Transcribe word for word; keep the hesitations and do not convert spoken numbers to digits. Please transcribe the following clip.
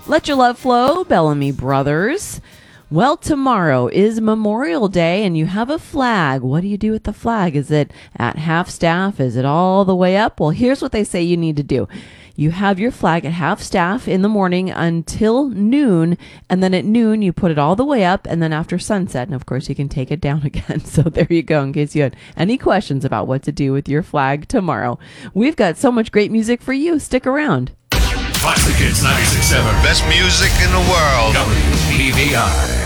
Let Your Love Flow, Bellamy Brothers. Well, tomorrow is Memorial Day and you have a flag. What do you do with the flag? Is it at half staff? Is it all the way up? Well, here's what they say you need to do. You have your flag at half staff in the morning until noon, and then at noon you put it all the way up, and then after sunset, and of course you can take it down again. So there you go, in case you had any questions about what to do with your flag tomorrow. We've got so much great music for you. Stick around. Classic Hits ninety-six point seven. Best music in the world. W B V I.